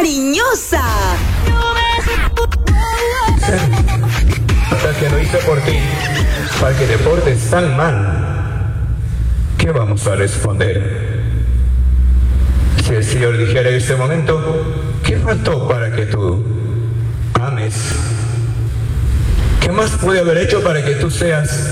cariñosa. Hasta que lo hice por ti, para que te portes tan mal, ¿qué vamos a responder? Si el Señor dijera en este momento, ¿qué faltó para que tú ames? ¿Qué más puede haber hecho para que tú seas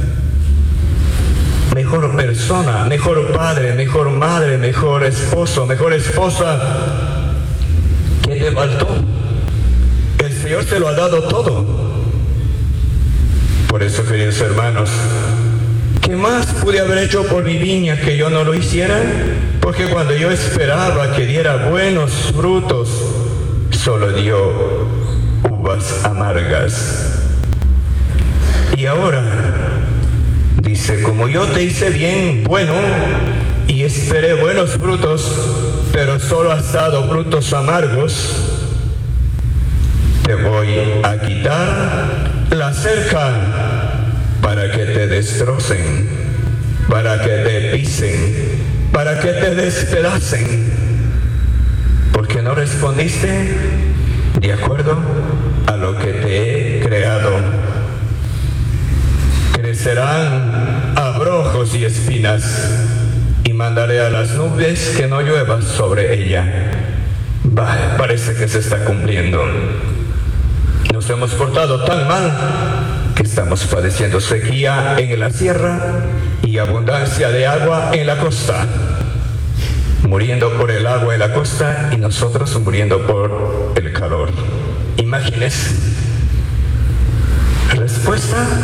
mejor persona, mejor padre, mejor madre, mejor esposo, mejor esposa? ¿Qué te faltó? El Señor te lo ha dado todo. Por eso, queridos hermanos, ¿qué más pude haber hecho por mi viña que yo no lo hiciera? Porque cuando yo esperaba que diera buenos frutos, solo dio uvas amargas. Y ahora, dice, como yo te hice bien bueno y esperé buenos frutos, pero solo has dado frutos amargos, te voy a quitar la cerca para que te destrocen, para que te pisen, para que te despedacen, porque no respondiste de acuerdo a lo que te he creado. Crecerán abrojos y espinas, y mandaré a las nubes que no llueva sobre ella. Parece que se está cumpliendo. Nos hemos portado tan mal que estamos padeciendo sequía en la sierra y abundancia de agua en la costa. Muriendo por el agua en la costa y nosotros muriendo por el calor. Imagínense. Respuesta: